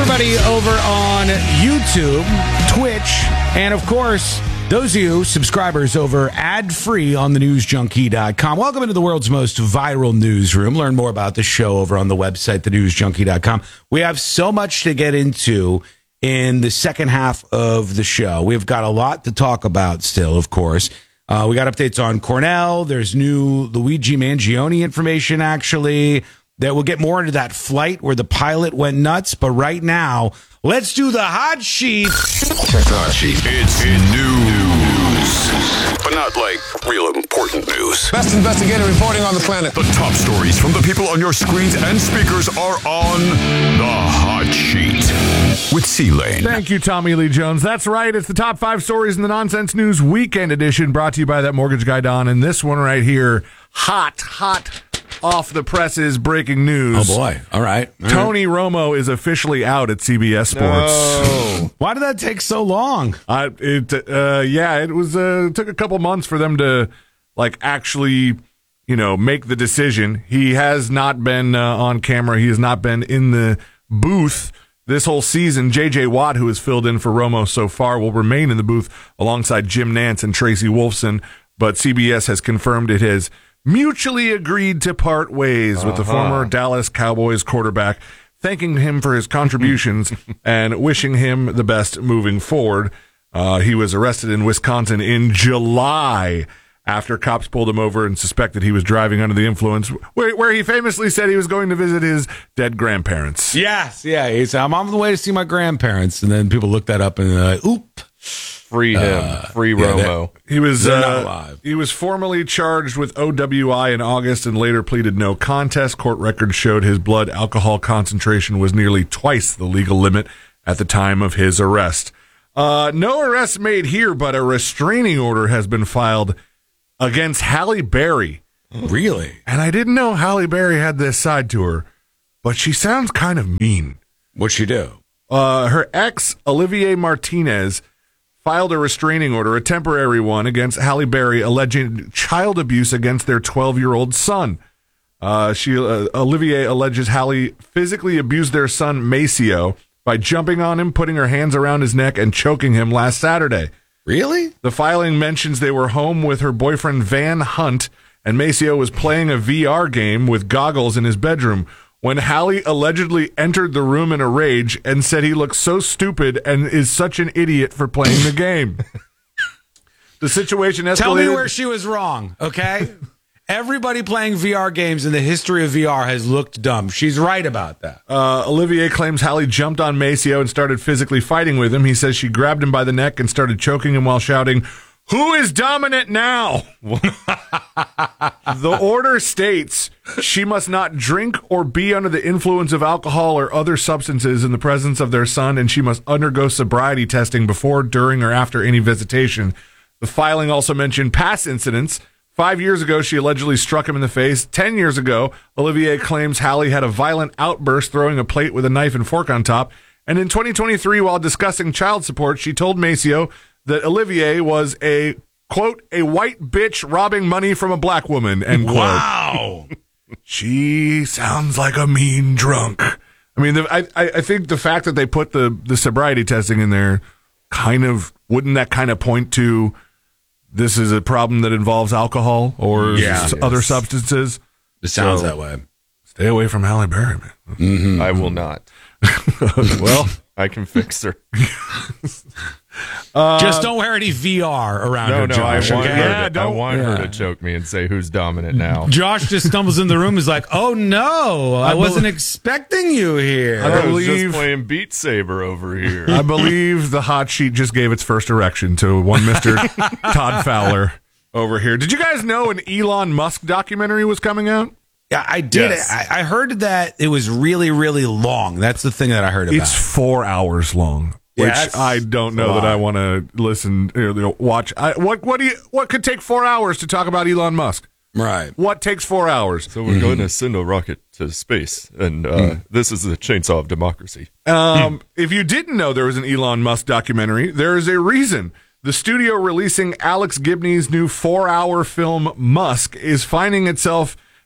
everybody over on YouTube, Twitch, and of course, those of you subscribers over ad-free on thenewsjunkie.com. Welcome into the world's most viral newsroom. Learn more about the show over on the website, thenewsjunkie.com. We have so much to get into in the second half of the show. We've got a lot to talk about still, of course. We got updates on Cornell. There's new Luigi Mangione information, actually. That we'll get more into that flight where the pilot went nuts. But right now, let's do the hot sheet. Check the hot sheet. It's news, but not like real important news. Best investigative reporting on the planet. The top stories from the people on your screens and speakers are on the hot sheet with C-Lane. Thank you, Tommy Lee Jones. That's right. It's the top 5 stories in the Nonsense News Weekend Edition, brought to you by that mortgage guy, Don. And this one right here, hot off the presses breaking news. Oh, boy. All right. Tony Romo is officially out at CBS Sports. No. Why did that take so long? It took a couple months for them to actually, make the decision. He has not been on camera. He has not been in the booth this whole season. J.J. Watt, who has filled in for Romo so far, will remain in the booth alongside Jim Nantz and Tracy Wolfson, but CBS has confirmed it has mutually agreed to part ways with the former Dallas Cowboys quarterback, thanking him for his contributions and wishing him the best moving forward. He was arrested in Wisconsin in July after cops pulled him over and suspected he was driving under the influence, where he famously said he was going to visit his dead grandparents. Yes, yeah. He said, I'm on the way to see my grandparents. And then people looked that up and they're like, oop. Free him. Free Romo. He was not alive. He was formally charged with OWI in August and later pleaded no contest. Court records showed his blood alcohol concentration was nearly twice the legal limit at the time of his arrest. No arrests made here, but a restraining order has been filed against Halle Berry. Really? And I didn't know Halle Berry had this side to her, but she sounds kind of mean. What'd she do? Her ex, Olivier Martinez, filed a restraining order, a temporary one, against Halle Berry, alleging child abuse against their 12-year-old son. Olivier alleges Halle physically abused their son, Maceo, by jumping on him, putting her hands around his neck, and choking him last Saturday. Really? The filing mentions they were home with her boyfriend, Van Hunt, and Maceo was playing a VR game with goggles in his bedroom when Halle allegedly entered the room in a rage and said he looks so stupid and is such an idiot for playing the game. The situation escalated. Tell me where she was wrong, okay? Everybody playing VR games in the history of VR has looked dumb. She's right about that. Olivier claims Halle jumped on Maceo and started physically fighting with him. He says she grabbed him by the neck and started choking him while shouting, "Who is dominant now?" The order states she must not drink or be under the influence of alcohol or other substances in the presence of their son, and she must undergo sobriety testing before, during, or after any visitation. The filing also mentioned past incidents. 5 years ago, she allegedly struck him in the face. 10 years ago, Olivier claims Halle had a violent outburst throwing a plate with a knife and fork on top. And in 2023, while discussing child support, she told Maceo that Olivier was a, quote, a white bitch robbing money from a black woman, end quote. Wow. She sounds like a mean drunk. I mean, I think the fact that they put the sobriety testing in there wouldn't that kind of point to this is a problem that involves alcohol or other substances? It sounds that way. Stay away from Halle Berry, man. Mm-hmm. I will not. Well, I can fix her. Just don't wear any VR around her, Josh. I want, okay? her to choke me and say, "Who's dominant now?" Josh just stumbles in the room. Is like, "Oh no, I wasn't expecting you here." I was just playing Beat Saber over here. I believe the hot sheet just gave its first erection to one Mr. Todd Fowler over here. Did you guys know an Elon Musk documentary was coming out? Yeah, I did. Yes. I heard that it was really, really long. That's the thing that I heard about. It's 4 hours long. Which I don't know that I want to listen, watch. What could take 4 hours to talk about Elon Musk? Right. What takes 4 hours? So we're going to send a rocket to space, and this is the chainsaw of democracy. If you didn't know there was an Elon Musk documentary, there is a reason. The studio releasing Alex Gibney's new 4-hour film, Musk, is finding itself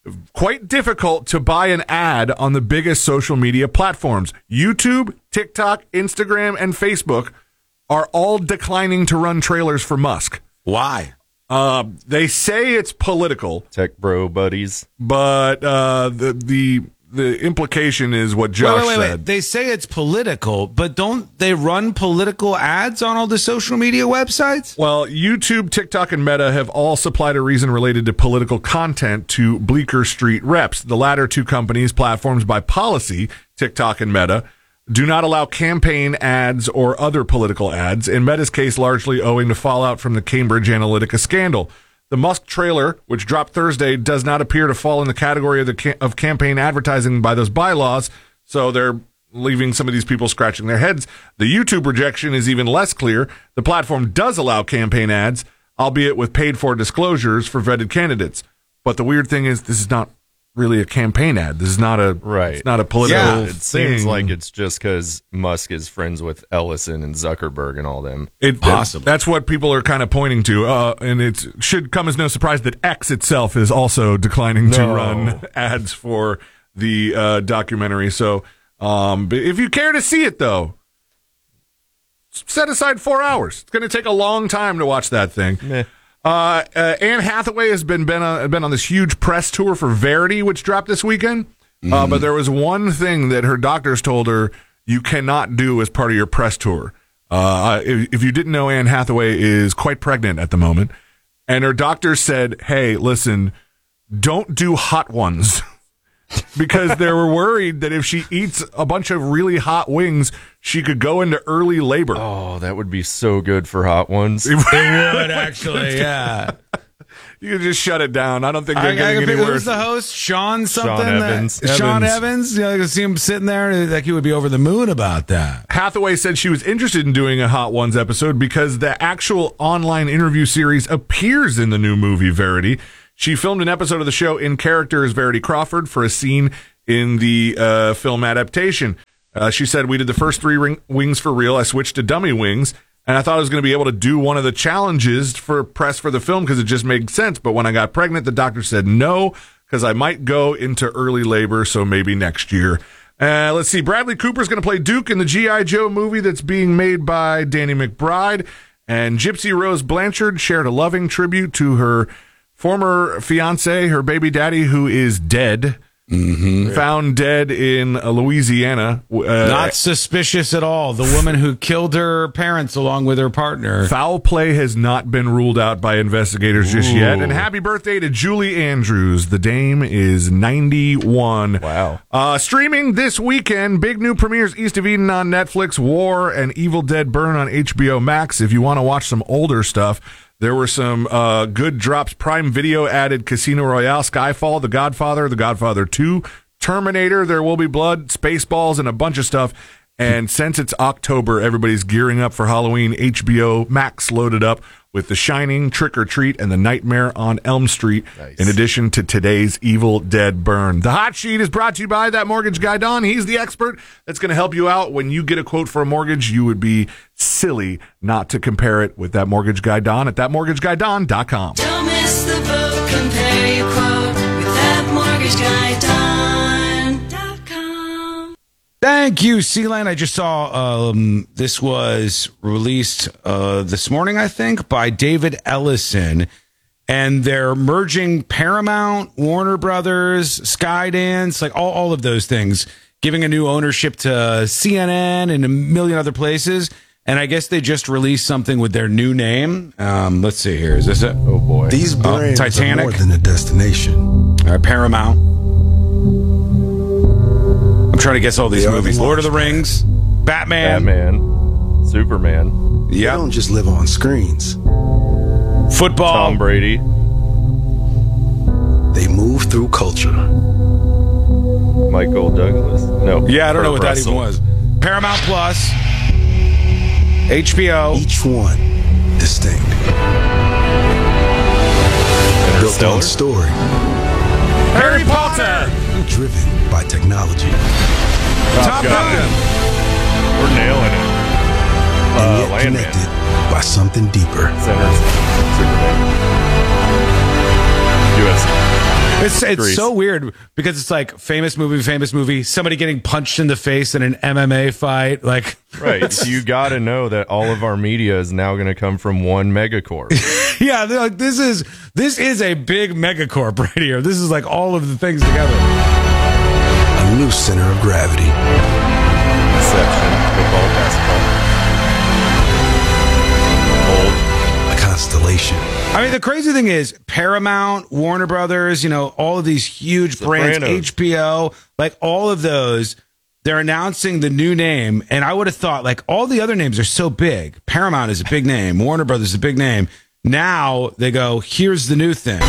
quite difficult to buy an ad on the biggest social media platforms. YouTube, TikTok, Instagram, and Facebook are all declining to run trailers for Musk. Why? They say it's political, Tech bro buddies. but the implication is what Josh said. They say it's political, but don't they run political ads on all the social media websites? Well, YouTube, TikTok, and Meta have all supplied a reason related to political content to Bleecker Street reps. The latter two companies, platforms by policy, TikTok and Meta, do not allow campaign ads or other political ads, in Meta's case largely owing to fallout from the Cambridge Analytica scandal. The Musk trailer, which dropped Thursday, does not appear to fall in the category of campaign advertising by those bylaws, so they're leaving some of these people scratching their heads. The YouTube rejection is even less clear. The platform does allow campaign ads, albeit with paid-for disclosures for vetted candidates. But the weird thing is this is not really a campaign ad. This is not a It's not a political Yeah, It seems thing. like it's just because Musk is friends with Ellison and Zuckerberg and all them. Possible. That's what people are kind of pointing to, and it should come as no surprise that X itself is also declining to run ads for the documentary. So, but if you care to see it, though, set aside 4 hours. It's going to take a long time to watch that thing. Meh. Anne Hathaway has been on this huge press tour for Verity, which dropped this weekend. But there was one thing that her doctors told her you cannot do as part of your press tour. If you didn't know, Anne Hathaway is quite pregnant at the moment, and her doctors said, "Hey, listen, don't do hot ones." Because they were worried that if she eats a bunch of really hot wings, she could go into early labor. Oh, that would be so good for hot ones. It would actually, yeah. You could just shut it down. I don't think they're I getting any who's worse. the host? Sean something? Sean Evans. Sean Evans? Yeah, I can see him sitting there like he would be over the moon about that. Hathaway said she was interested in doing a Hot Ones episode because the actual online interview series appears in the new movie Verity. She filmed an episode of the show in character as Verity Crawford for a scene in the film adaptation. She said, "We did the first 3 wings for real. I switched to dummy wings, and I thought I was going to be able to do one of the challenges for press for the film because it just made sense. But when I got pregnant, the doctor said no because I might go into early labor, so maybe next year." Let's see. Bradley Cooper's going to play Duke in the G.I. Joe movie that's being made by Danny McBride. And Gypsy Rose Blanchard shared a loving tribute to her former fiance, her baby daddy, who is dead. Found dead in Louisiana. Not suspicious at all. The woman who killed her parents along with her partner. Foul play has not been ruled out by investigators just yet. And happy birthday to Julie Andrews. The dame is 91. Wow. Streaming this weekend, big new premieres: East of Eden on Netflix, War and Evil Dead Burn on HBO Max. If you want to watch some older stuff, there were some good drops. Prime Video added Casino Royale, Skyfall, The Godfather 2, Terminator, There Will Be Blood, Spaceballs, and a bunch of stuff. And since it's October, everybody's gearing up for Halloween. HBO Max loaded up with The Shining, Trick or Treat, and The Nightmare on Elm Street, in addition to today's Evil Dead Burn. The Hot Sheet is brought to you by That Mortgage Guy Don. He's the expert that's going to help you out. When you get a quote for a mortgage, you would be silly not to compare it with That Mortgage Guy Don at thatmortgageguydon.com. Don't miss the boat, compare your quote with thatmortgageguydon.com. Thank you, C-Lane. I just saw this was released this morning, I think, by David Ellison. And they're merging Paramount, Warner Brothers, Skydance, like all of those things, giving a new ownership to CNN and a million other places. And I guess they just released something with their new name. Let's see here. Is this it? Oh, boy. These brands Titanic. are more than a destination. All right, Paramount. I'm trying to guess all these They are movies. the Lord of the launch Rings, Batman. Batman. Superman. They Yeah. don't just live on screens. Football. Tom Brady. They move through culture. Michael Douglas. No. Yeah, I don't know Kurt what that Russell. even was. Paramount Plus, HBO. Each one distinct. Built Interstellar. on story. Harry Potter. Driven by technology. Top Gun. We're nailing it. And yet Landman. connected by something deeper. Sinners. Superman. USA. It's Grease. so weird because it's like famous movie, somebody getting punched in the face in an MMA fight. Like, Right. You got to know that all of our media is now going to come from one megacorp. yeah, they're like, this is a big megacorp right here. This is like all of the things together. A new center of gravity. Inception, football, basketball. Old. A constellation. I mean, the crazy thing is Paramount, Warner Brothers, all of these huge brands, Sopranos. HBO, like all of those, they're announcing the new name. And I would have thought, like, all the other names are so big. Paramount is a big name. Warner Brothers is a big name. Now they go, here's the new thing.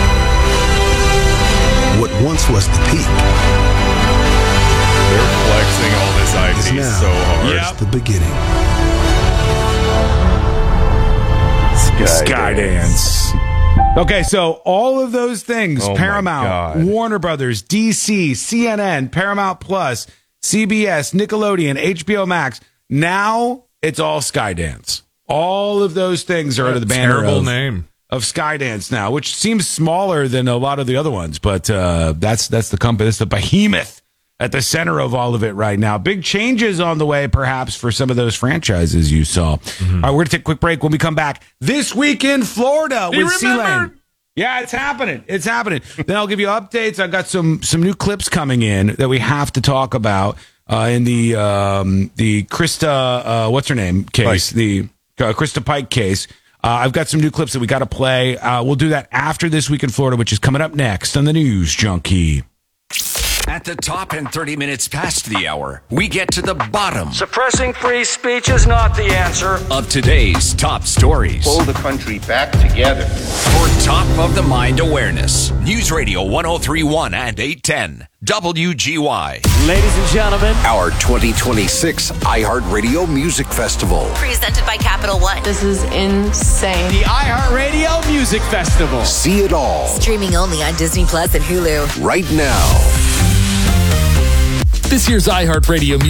What once was the peak They're flexing all this is IP now so hard. Yep. just the beginning. Skydance. Okay, so all of those things, Oh my Paramount, God. Warner Brothers, DC, CNN, Paramount Plus, CBS, Nickelodeon, HBO Max, now it's all Skydance. All of those things are under the banner Terrible name. of Skydance now, which seems smaller than a lot of the other ones, but that's the company, that's the behemoth at the center of all of it right now. Big changes on the way, perhaps, for some of those franchises you saw. All right, we're going to take a quick break. When we come back, This Week in Florida with C-Lane. Yeah, it's happening. It's happening. Then I'll give you updates. I've got some new clips coming in that we have to talk about in the Krista, what's her name, case, the Krista Pike case. I've got some new clips that we got to play. We'll do that after This Week in Florida, which is coming up next on the News Junkie. At the top and 30 minutes past the hour, we get to the bottom Suppressing free speech is not the answer. of today's top stories. Pull the country back together. For top of the mind awareness, News Radio 1031 and 810, WGY. Ladies and gentlemen, Our 2026 iHeartRadio Music Festival. Presented by Capital One. This is insane. the iHeartRadio Music Festival. See it all Streaming only on Disney Plus and Hulu. right now. This year's iHeartRadio